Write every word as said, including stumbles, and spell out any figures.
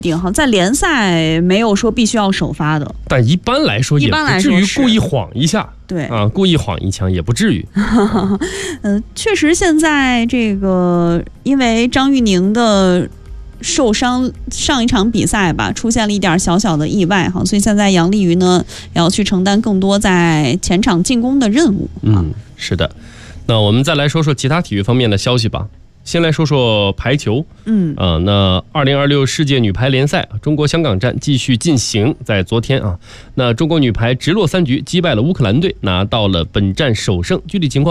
定哈，在联赛没有说必须要首发的， 但一般来说也不至于故意晃一下， 对啊，故意晃一枪也不至于。 嗯、呃，确实现在这个因为张玉宁的受伤，上一场比赛吧出现了一点小小的意外哈，所以现在杨丽瑜呢也要去承担更多在前场进攻的任务。 嗯，是的。那我们再来说说其他体育方面的消息吧。先来说说排球， 嗯， 啊、呃，那二零二六世界女排联赛中国香港站继续进行，在昨天啊，那中国女排直落三局击败了乌克兰队，拿到了本站首胜。具体情况。